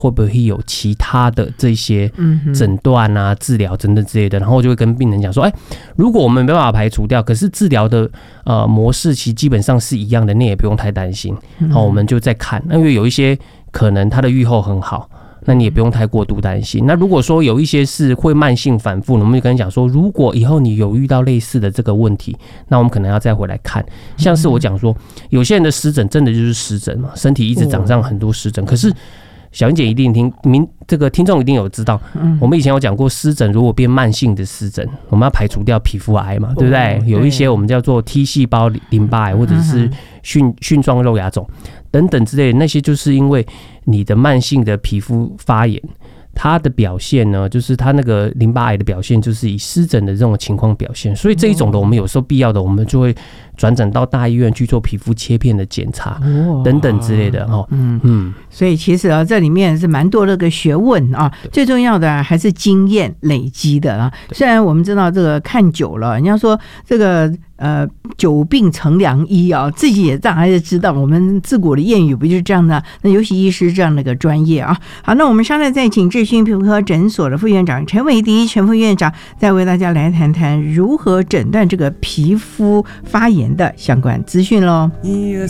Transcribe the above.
会不会有其他的这些诊断啊、治疗等等之类的，然后我就会跟病人讲说，如果我们没办法排除掉，可是治疗的模式其实基本上是一样的，你也不用太担心。好，我们就再看，因为有一些可能它的预后很好，那你也不用太过度担心。那如果说有一些是会慢性反复，我们就跟你讲说，如果以后你有遇到类似的这个问题，那我们可能要再回来看。像是我讲说，有些人的湿疹真的就是湿疹嘛，身体一直长上很多湿疹，可是小英姐一定这个听众一定有知道，我们以前有讲过，湿疹如果变慢性的湿疹，我们要排除掉皮肤癌嘛，对不对？有一些我们叫做 T 细胞淋巴癌，或者是蕈状肉芽肿等等之类的，那些就是因为你的慢性的皮肤发炎，它的表现呢，就是它那个淋巴癌的表现，就是以湿疹的这种情况表现。所以这一种的，我们有时候必要的，我们就会转诊到大医院去做皮肤切片的检查等等之类的。 所以其实这里面是蛮多的个学问啊。最重要的还是经验累积的啊。虽然我们知道这个看久了，人家说这个久病成良医啊，自己也大概知道，我们自古的谚语不就是这样的？那尤其医师这样的一个专业啊。好，那我们稍后再请智勋皮肤科诊所的副院长陈伟迪陈副院长，再为大家来谈谈如何诊断这个皮肤发炎的相关资讯咯。1、2、